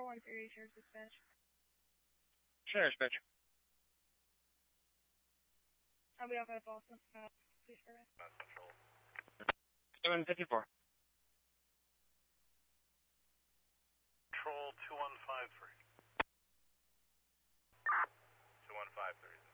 4130 Sheriff's Dispatch. Sheriff's Dispatch. I'll be off at Boston. Please hurry. 754. Control 2153. 2153.